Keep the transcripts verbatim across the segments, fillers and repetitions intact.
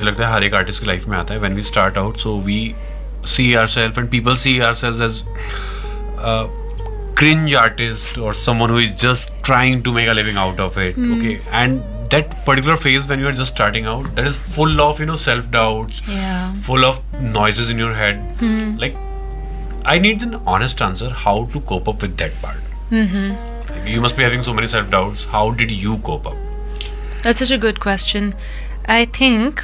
लगता है हर एक आर्टिस्ट की लाइफ में आता है. When we start out, so we C ourselves and people see ourselves as cringe artist or someone who is just trying to make a living out of it. mm. Okay, and that particular phase when you are just starting out, that is full of, you know, self doubts, yeah. full of noises in your head. mm. Like, I need an honest answer how to cope up with that part. mm-hmm. Like, you must be having so many self doubts. How did you cope up? That's such a good question. I think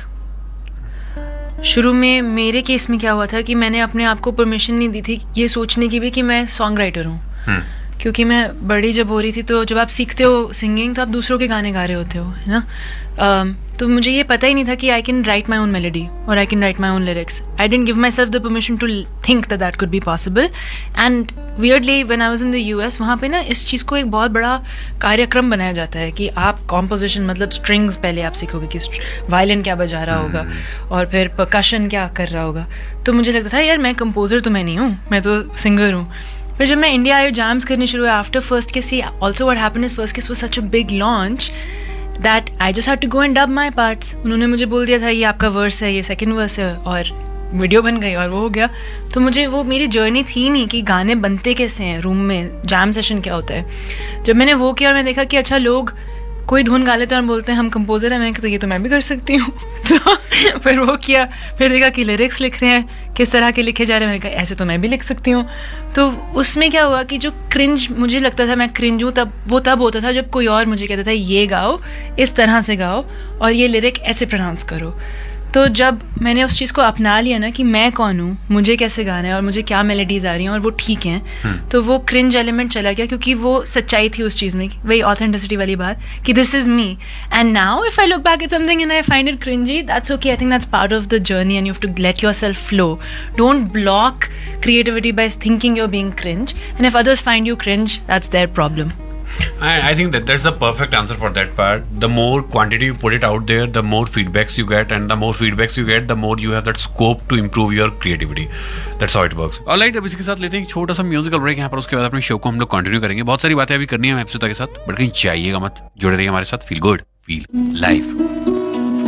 शुरू में मेरे case में क्या हुआ था कि मैंने अपने आप को परमिशन नहीं दी थी ये सोचने की भी कि मैं सॉन्ग राइटर हूँ. hmm. क्योंकि मैं बड़ी जब हो रही थी तो जब आप सीखते हो सिंगिंग तो आप दूसरों के गाने गा रहे होते हो, है ना. um, तो मुझे ये पता ही नहीं था कि I can write my own melody और I can write my own lyrics. I dent give my self the permission to think that that could be possible. And weirdly when I was in the US, वहाँ पे ना इस चीज़ को एक बहुत बड़ा कार्यक्रम बनाया जाता है कि आप कॉम्पोजिशन मतलब स्ट्रिंग्स पहले आप सीखोगे कि वायलिन क्या बजा रहा होगा और फिर परकशन क्या कर रहा होगा. तो मुझे लगता था यार मैं कंपोजर तो मैं नहीं हूँ, मैं तो सिंगर हूँ. फिर जब मैं इंडिया आई जैम्स करनी शुरू हुआ आफ्टर फर्स्ट के सी also what happened is first case was such a big launch that I just had to go and dub my parts. उन्होंने मुझे बोल दिया था ये आपका वर्स है, ये सेकंड वर्स है और वीडियो बन गई और वो हो गया. तो मुझे वो मेरी जर्नी थी नहीं कि गाने बनते कैसे हैं, रूम में जैम सेशन क्या होता है. जब मैंने वो किया और मैं देखा कि अच्छा लोग कोई धुन गा लेते हैं और बोलते हैं हम कंपोजर हैं, मैंने कहा तो ये तो मैं भी कर सकती हूँ. तो फिर वो किया, फिर देखा कि लिरिक्स लिख रहे हैं किस तरह के लिखे जा रहे हैं, मैंने कहा ऐसे तो मैं भी लिख सकती हूँ. तो उसमें क्या हुआ कि जो क्रिंज मुझे लगता था मैं क्रिंज हूँ तब वो तब होता था जब कोई और मुझे कहता था ये गाओ, इस तरह से गाओ और ये लिरिक ऐसे प्रोनाउंस करो. तो जब मैंने उस चीज़ को अपना लिया ना कि मैं कौन हूँ, मुझे कैसे गाना है और मुझे क्या मेलोडीज आ रही हैं और वो ठीक हैं, hmm. तो वो क्रिंज एलिमेंट चला गया क्योंकि वो सच्चाई थी उस चीज़ में, वही ऑथेंटिसिटी वाली बात कि this is me. And now if I look back at something and I find it cringey, that's okay. I think that's part of the journey and you have to late yourself flow. Don't block creativity by thinking you're being cringe, and if others find you cringe, that's their problem. I, I think that that's the perfect answer for that part. The more quantity you put it out there, the more feedbacks you get, and the more feedbacks you get, the more you have that scope to improve your creativity. That's how it works. Alright, अब इसी के साथ लेते हैं एक छोटा सा musical break यहाँ पर. उसके बाद अपने शो को हम लोग कंटिन्यू करेंगे. बहुत सारी बातें अभी करनी है हमें एपिसोड के साथ, बट कहीं जाइएगा मत, जुड़े रहिए हमारे साथ. Feel good, feel life.